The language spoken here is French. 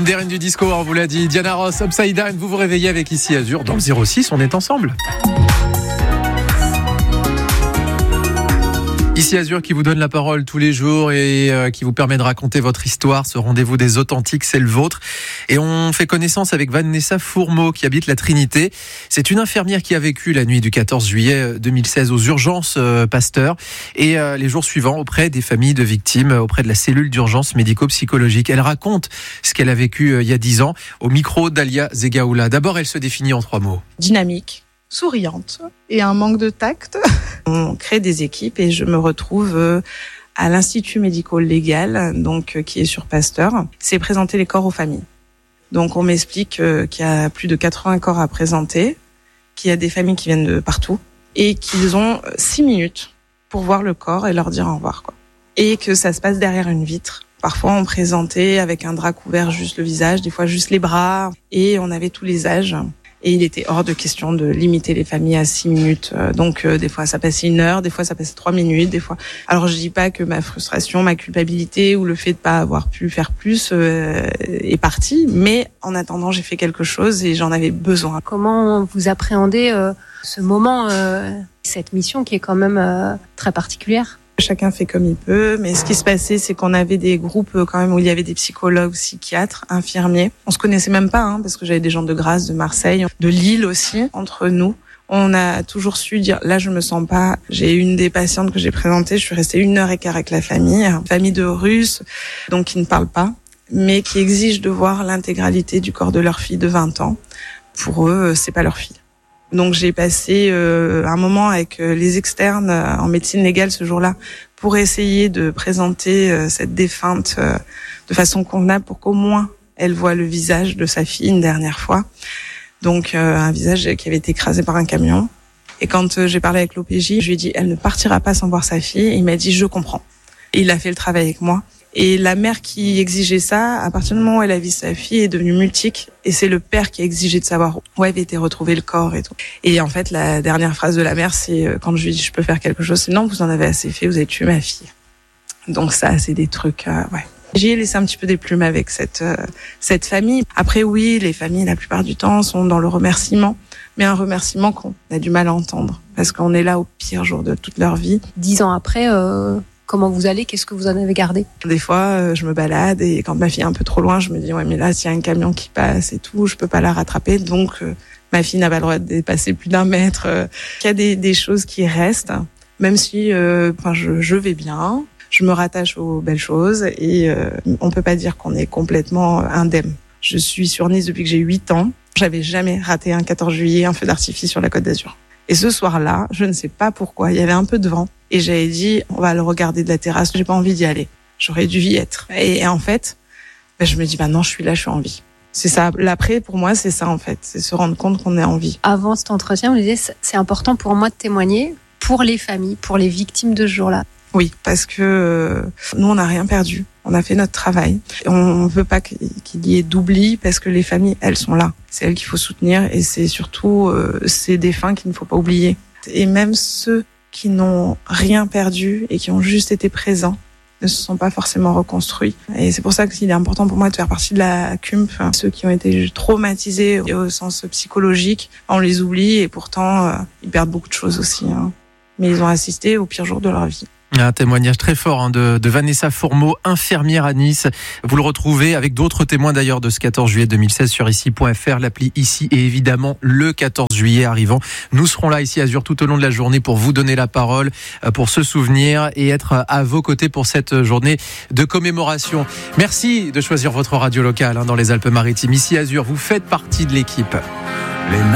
des reines du disco, on vous l'a dit. Diana Ross, Upside Down, vous vous réveillez avec Ici Azur. Dans le 06, on est ensemble. Ici Azur qui vous donne la parole tous les jours et qui vous permet de raconter votre histoire. Ce rendez-vous des authentiques, c'est le vôtre. Et on fait connaissance avec Vanessa Fourmeau qui habite la Trinité. C'est une infirmière qui a vécu la nuit du 14 juillet 2016 aux urgences Pasteur et les jours suivants auprès des familles de victimes, auprès de la cellule d'urgence médico-psychologique. Elle raconte ce qu'elle a vécu il y a 10 ans au micro d'Alia Zegaoula. D'abord, elle se définit en 3 mots. Dynamique, souriante et un manque de tact. On crée des équipes et je me retrouve à l'Institut médico-légal, donc qui est sur Pasteur. C'est présenter les corps aux familles. Donc on m'explique qu'il y a plus de 80 corps à présenter, qu'il y a des familles qui viennent de partout et qu'ils ont 6 minutes pour voir le corps et leur dire au revoir, quoi. Et que ça se passe derrière une vitre. Parfois on présentait avec un drap couvert juste le visage, des fois juste les bras, et on avait tous les âges. Et il était hors de question de limiter les familles à 6 minutes. Donc, des fois, ça passait 1 heure, des fois, ça passait 3 minutes, des fois. Alors, je dis pas que ma frustration, ma culpabilité ou le fait de pas avoir pu faire plus est parti. Mais en attendant, j'ai fait quelque chose et j'en avais besoin. Comment vous appréhendez ce moment, cette mission qui est quand même très particulière ? Chacun fait comme il peut, mais ce qui se passait, c'est qu'on avait des groupes quand même où il y avait des psychologues, psychiatres, infirmiers. On se connaissait même pas, parce que j'avais des gens de Grasse, de Marseille, de Lille aussi, entre nous. On a toujours su dire, là je me sens pas. J'ai une des patientes que j'ai présentées, je suis restée 1h15 avec la famille de Russes, donc qui ne parlent pas, mais qui exigent de voir l'intégralité du corps de leur fille de 20 ans. Pour eux, c'est pas leur fille. Donc j'ai passé un moment avec les externes en médecine légale ce jour-là pour essayer de présenter cette défunte de façon convenable pour qu'au moins elle voie le visage de sa fille une dernière fois. Donc un visage qui avait été écrasé par un camion. Et quand j'ai parlé avec l'OPJ, je lui ai dit elle ne partira pas sans voir sa fille. Et il m'a dit je comprends. Et il a fait le travail avec moi. Et la mère qui exigeait ça, à partir du moment où elle a vu sa fille, est devenue multique. Et c'est le père qui a exigé de savoir où avait été retrouvé le corps et tout. Et en fait, la dernière phrase de la mère, c'est quand je lui dis je peux faire quelque chose, c'est non, vous en avez assez fait, vous avez tué ma fille. Donc ça, c'est des trucs, ouais. J'ai laissé un petit peu des plumes avec cette famille. Après, oui, les familles, la plupart du temps, sont dans le remerciement. Mais un remerciement qu'on a du mal à entendre. Parce qu'on est là au pire jour de toute leur vie. 10 ans après, comment vous allez ? Qu'est-ce que vous en avez gardé ? Des fois, je me balade et quand ma fille est un peu trop loin, je me dis, ouais, mais là, s'il y a un camion qui passe et tout, je peux pas la rattraper. Donc, ma fille n'a pas le droit de dépasser plus d'1 mètre. Il y a des choses qui restent. Même si, je vais bien. Je me rattache aux belles choses et on peut pas dire qu'on est complètement indemne. Je suis sur Nice depuis que j'ai 8 ans. J'avais jamais raté un 14 juillet, un feu d'artifice sur la Côte d'Azur. Et ce soir-là, je ne sais pas pourquoi, il y avait un peu de vent. Et j'avais dit, on va le regarder de la terrasse. J'ai pas envie d'y aller. J'aurais dû y être. Et en fait, je me dis, non, je suis là, je suis en vie. C'est ça. L'après, pour moi, c'est ça, en fait. C'est se rendre compte qu'on est en vie. Avant cet entretien, vous disiez, c'est important pour moi de témoigner pour les familles, pour les victimes de ce jour-là. Oui, parce que nous, on n'a rien perdu. On a fait notre travail. On ne veut pas qu'il y ait d'oubli parce que les familles, elles sont là. C'est elles qu'il faut soutenir et c'est surtout ces défunts qu'il ne faut pas oublier. Et même ceux qui n'ont rien perdu et qui ont juste été présents ne se sont pas forcément reconstruits. Et c'est pour ça qu'il est important pour moi de faire partie de la CUMP. Ceux qui ont été traumatisés au sens psychologique, on les oublie et pourtant, ils perdent beaucoup de choses aussi. Mais ils ont assisté au pire jour de leur vie. Un témoignage très fort de Vanessa Fourmeau, infirmière à Nice. Vous le retrouvez avec d'autres témoins d'ailleurs de ce 14 juillet 2016 sur ici.fr, l'appli Ici et évidemment le 14 juillet arrivant. Nous serons là ici Azur tout au long de la journée pour vous donner la parole, pour se souvenir et être à vos côtés pour cette journée de commémoration. Merci de choisir votre radio locale dans les Alpes-Maritimes. Ici Azur, vous faites partie de l'équipe.